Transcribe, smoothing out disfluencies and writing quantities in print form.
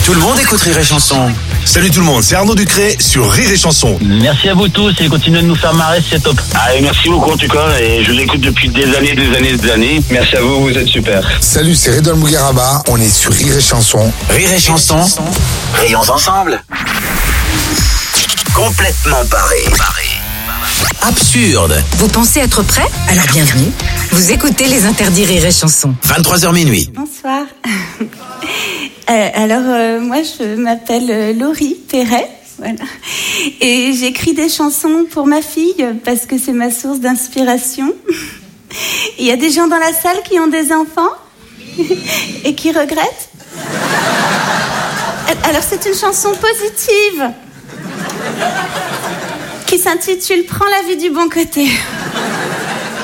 Tout le monde écoute Rire et Chanson. Salut tout le monde, c'est Arnaud Ducré sur Rire et Chanson. Merci à vous tous et continuez de nous faire marrer, c'est top. Allez, merci beaucoup en tout cas, et je vous écoute depuis des années. Merci à vous, vous êtes super. Salut, c'est Redouane Bougueraba, on est sur Rire et Chanson. Rire et Chanson, rions ensemble. Complètement barré. Absurde. Vous pensez être prêt? Alors bienvenue. Vous écoutez les interdits Rire et Chanson. 23h minuit. Bonsoir. Moi, je m'appelle Laurie Perret. Voilà. Et j'écris des chansons pour ma fille parce que c'est ma source d'inspiration. Il y a des gens dans la salle qui ont des enfants et qui regrettent. Alors, c'est une chanson positive qui s'intitule « Prends la vie du bon côté ».